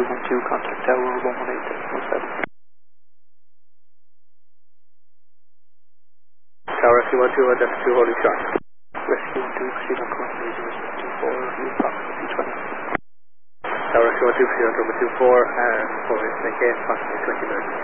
212, contact Tower 118.17. Tower Rescue 121, Delta 2 holding short. Rescue 12, proceed on course 3024, approximately 20. Tower Rescue 122, proceed on 24 and for maintain approximately 20 minutes.